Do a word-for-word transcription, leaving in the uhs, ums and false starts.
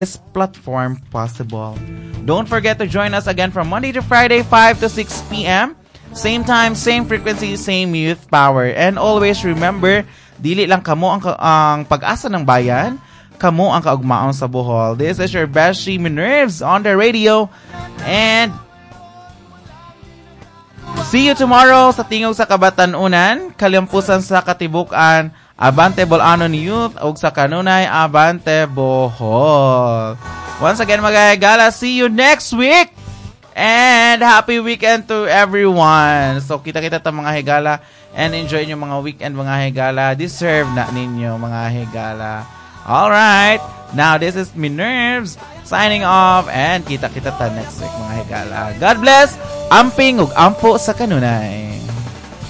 this platform possible. Don't forget to join us again from Monday to Friday, five to six p.m. Same time, same frequency, same youth power. And always remember, dili lang kamo ang, ang pag-asa ng bayan, kamo ang kaugmaon sa Bohol. This is your Beshi Minerves on the radio. And see you tomorrow sa Tingog sa Kabatanunan, Kalimpusan sa Katibukan, Abante Bolanon Youth, ug sa kanunay, Abante Bohol. Once again, mga higala, see you next week! And happy weekend to everyone. So kita-kita ta mga higala and enjoy nyo mga weekend mga higala. Deserve na ninyo mga higala. Alright, now this is Minerves signing off and kita-kita ta next week mga higala. God bless, amping ug ampo sa kanunay.